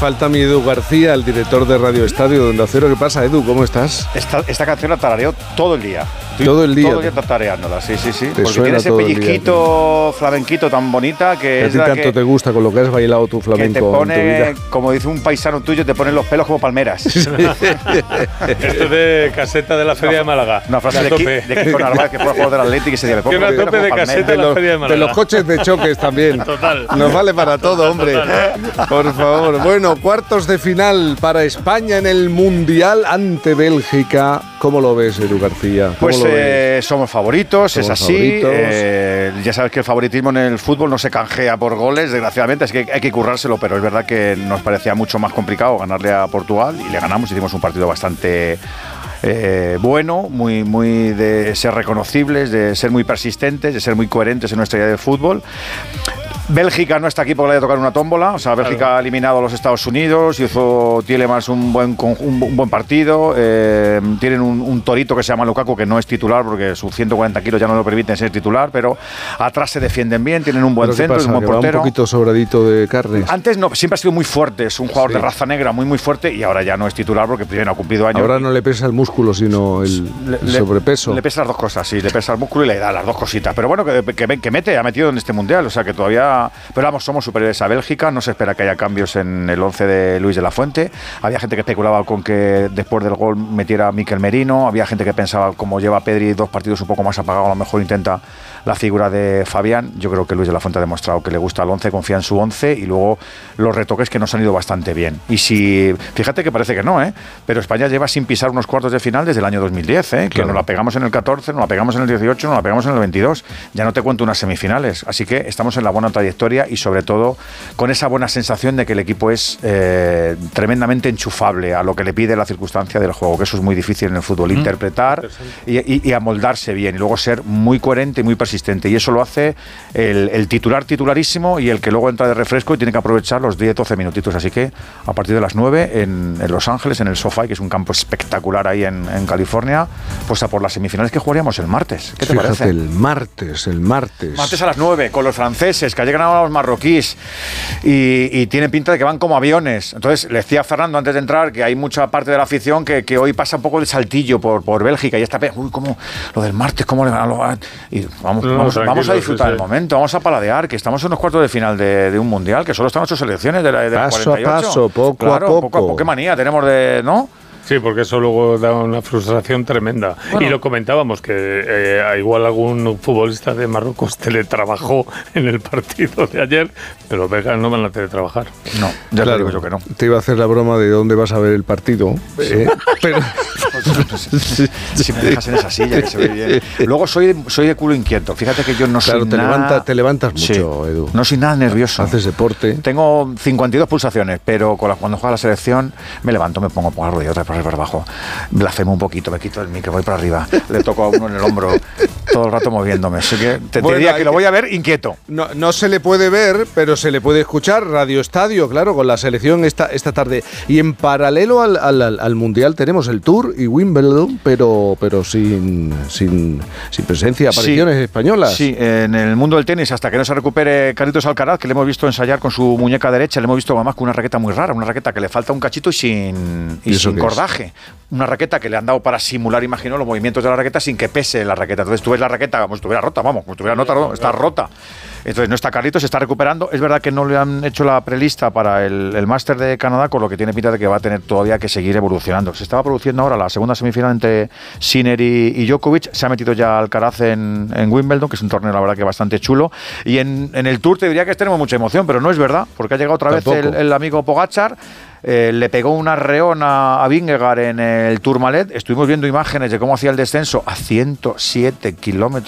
falta mi Edu García, el director de Radio Estadio de Onda Cero. ¿Qué pasa, Edu? ¿Cómo estás? Esta canción la tarareo todo el día. Todo el día. Todo el día tarareándola, sí. Porque tiene ese pellizquito flamenquito tan bonita que a ti tanto te gusta con lo que has bailado tu flamenco. Que te pone, en tu vida. como dice un paisano tuyo, te ponen los pelos como palmeras. Esto es de caseta de la Feria de Málaga. Una frase de Kiko Narváez, que fue jugador del Atlético y se dice, que una tope de caseta de la Feria de Málaga. De los coches de choques también. Total. Nos vale para todo, hombre. Total. Por favor. Bueno, cuartos de final para España en el Mundial ante Bélgica. ¿Cómo lo ves, Edu García? Pues somos favoritos, es así. Ya sabes que el favoritismo en el fútbol no se canjea por goles, desgraciadamente, es que hay que currárselo, pero es verdad que nos parecía mucho más complicado ganarle a Portugal y le ganamos, hicimos un partido bastante bueno, muy de ser reconocibles, de ser muy persistentes, de ser muy coherentes en nuestra idea de fútbol. Bélgica no está aquí porque le haya tocado una tómbola, o sea, Bélgica ha eliminado a los Estados Unidos, hizo Tielemans un buen partido, tienen un torito que se llama Lukaku, que no es titular porque sus 140 kilos ya no lo permiten ser titular, pero atrás se defienden bien, tienen un buen centro, un buen portero. Un poquito sobradito de carne. Antes no, siempre ha sido muy fuerte, es un jugador de raza negra muy fuerte y ahora ya no es titular porque primero ha cumplido años. Ahora no le pesa el músculo, sino el sobrepeso. Le pesa las dos cosas, sí, le pesa el músculo y le da las dos cositas, pero bueno, que ha metido en este Mundial, o sea que todavía... Pero vamos, somos superiores a Bélgica, no se espera que haya cambios en el 11 de Luis de la Fuente. Había gente que especulaba con que después del gol metiera a Mikel Merino, había gente que pensaba, como lleva Pedri 2 partidos un poco más apagado, a lo mejor intenta la figura de Fabián. Yo creo que Luis de la Fuente ha demostrado que le gusta el 11, confía en su 11 y luego los retoques que nos han ido bastante bien. Y si, fíjate que parece que no, pero España lleva sin pisar unos cuartos de final desde el año 2010, que claro. Nos la pegamos en el 14, nos la pegamos en el 18, nos la pegamos en el 22. Ya no te cuento unas semifinales, así que estamos en la buena trayectoria y sobre todo con esa buena sensación de que el equipo es tremendamente enchufable a lo que le pide la circunstancia del juego, que eso es muy difícil en el fútbol, interpretar y amoldarse bien y luego ser muy coherente y muy persistente, y eso lo hace el titularísimo y el que luego entra de refresco y tiene que aprovechar los 10-12 minutitos, así que a partir de las 9 en Los Ángeles, en el SoFi, que es un campo espectacular ahí en California, pues a por las semifinales que jugaríamos el martes. ¿Qué te parece? El martes. Martes a las 9 con los franceses, que ayer ganaron a los marroquíes y tienen pinta de que van como aviones. Entonces le decía a Fernando antes de entrar que hay mucha parte de la afición que hoy pasa un poco el saltillo por Bélgica y está, uy, como lo del martes, cómo le van a... Y vamos a disfrutar el momento, vamos a paladear, que estamos en los cuartos de final de un mundial, que solo están 8 selecciones de paso 48. A paso, poco a poco. Qué manía tenemos de... ¿no? Sí, porque eso luego da una frustración tremenda. Bueno, y lo comentábamos, que igual algún futbolista de Marruecos teletrabajó en el partido de ayer, pero Belgas no van a teletrabajar. No, ya claro, digo yo que no. Te iba a hacer la broma de dónde vas a ver el partido, pero... Si me dejas en esa silla, que se ve bien. Luego soy de culo inquieto. Fíjate que yo no soy nada... te levantas mucho, sí, Edu. No soy nada nervioso. Haces deporte. Tengo 52 pulsaciones, pero cuando juega la selección me levanto, me pongo por la rodilla otra vez para abajo, blasfemo un poquito, me quito el micro, voy para arriba, le toco a uno en el hombro todo el rato moviéndome. Así que te diría que lo voy a ver inquieto. No se le puede ver, pero se le puede escuchar. Radio Estadio, claro, con la selección esta tarde. Y en paralelo al Mundial tenemos el Tour y Wimbledon, pero sin presencia, apariciones españolas. Sí, en el mundo del tenis, hasta que no se recupere Carlitos Alcaraz, que le hemos visto ensayar con su muñeca derecha, le hemos visto además con una raqueta muy rara, una raqueta que le falta un cachito y sin cordaje. Una raqueta que le han dado para simular, imagino, los movimientos de la raqueta sin que pese la raqueta. Entonces tú ves la raqueta como si estuviera rota, está rota. Entonces no está Carlitos, se está recuperando. Es verdad que no le han hecho la prelista para el Máster de Canadá, con lo que tiene pinta de que va a tener todavía que seguir evolucionando. Se estaba produciendo ahora la segunda semifinal entre Sinner y Djokovic. Se ha metido ya Alcaraz en Wimbledon, que es un torneo la verdad que bastante chulo. Y en el Tour te diría que tenemos mucha emoción, pero no es verdad, porque ha llegado otra vez el amigo Pogačar. Le pegó un arreón a Vingegaard en el Tourmalet. Estuvimos viendo imágenes de cómo hacía el descenso a 107 kilómetros